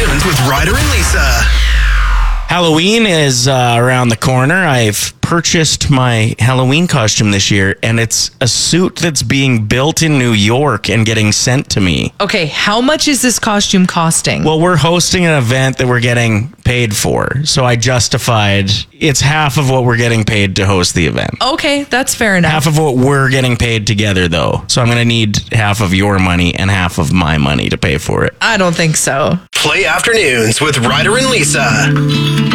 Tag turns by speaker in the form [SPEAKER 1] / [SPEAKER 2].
[SPEAKER 1] Afternoons with Ryder and Lisa.
[SPEAKER 2] Halloween is around the corner. I've purchased my Halloween costume this year, and it's a suit that's being built in New York and getting sent to me.
[SPEAKER 3] Okay, how much is this costume costing?
[SPEAKER 2] Well, we're hosting an event that we're getting paid for, so I justified it's half of what we're getting paid to host the event.
[SPEAKER 3] Okay, that's fair enough.
[SPEAKER 2] Half of what we're getting paid together, though. So I'm going to need half of your money and half of my money to pay for it.
[SPEAKER 3] I don't think so.
[SPEAKER 1] Play Afternoons with Ryder and Lisa.